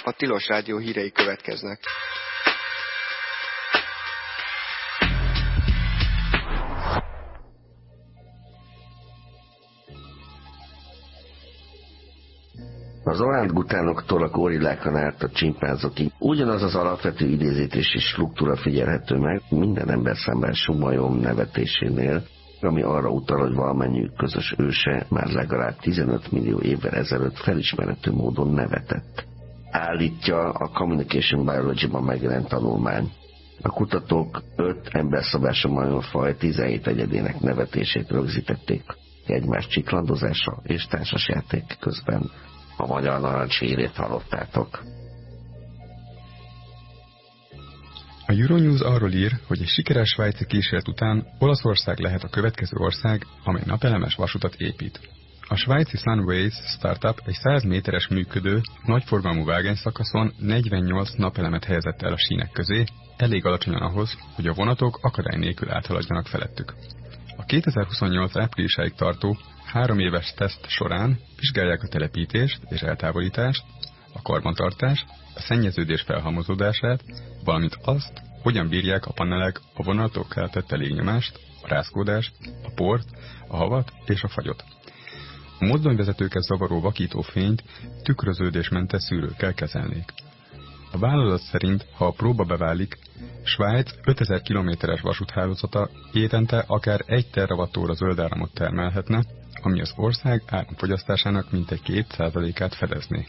A Tilos Rádió hírei következnek. Az orángutánoktól a gorillákon át a csimpánzokig ugyanaz az alapvető idézítési struktúra figyelhető meg minden ember szemben sumajom nevetésénél, ami arra utal, hogy valamennyiük közös őse már legalább 15 millió évvel ezelőtt felismerhető módon nevetett. Állítja a Communication Biology-ban megjelent tanulmány. A kutatók 5 emberszabású majomfaj 17 egyedének nevetését rögzítették egymás csiklandozása és társasjáték közben. A magyar narancs hírét hallottátok. A Euronews arról ír, hogy egy sikeres svájci kísérlet után Olaszország lehet a következő ország, amely napelemes vasutat épít. A svájci Sunways startup egy 100 méteres működő, nagyforgalmú vágányszakaszon 48 napelemet helyezett el a sínek közé, elég alacsonyan ahhoz, hogy a vonatok akadály nélkül áthaladjanak felettük. A 2028 áprilisáig tartó 3 éves teszt során vizsgálják a telepítést és eltávolítást, a karbantartást, a szennyeződés felhalmozódását, valamint azt, hogyan bírják a panelek a vonatok keltett légnyomást, a rázkódást, a port, a havat és a fagyot. A mozdonyvezetőket zavaró vakítófényt tükröződésmentes szűrőkkel kezelnék. A vállalat szerint, ha a próba beválik, Svájc 5000 kilométeres vasúthálózata évente akár 1 terawattóra zöldáramot termelhetne, ami az ország áramfogyasztásának mintegy 2%-át fedezné.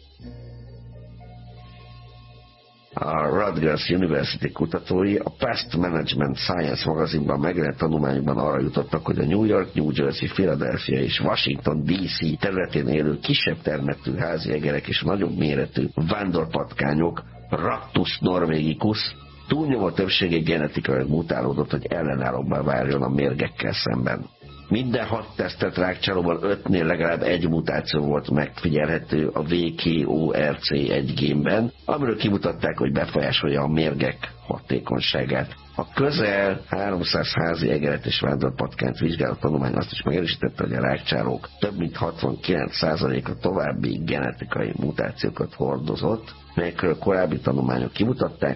A Rutgers University kutatói a Pest Management Science magazinban megjelent tanulmányokban arra jutottak, hogy a New York, New Jersey, Philadelphia és Washington DC területén élő kisebb termettű háziégerek és nagyobb méretű vándorpatkányok, Rattus norvegicus, túlnyomó többsége genetikailag mutálódott, hogy ellenállóbbá váljon a mérgekkel szemben. Minden 6 tesztelt rákcsálóban 5-nél legalább egy mutáció volt megfigyelhető a VKORC1 génben, amiről kimutatták, hogy befolyásolja a mérgek hatékonyságát. A közel 300 házi egeret és vándorpatkányt vizsgáló tanulmány azt is megerősítette, hogy a rákcsálók több mint 69%-a további genetikai mutációkat hordozott, melyekről korábbi tanulmányok kimutatták,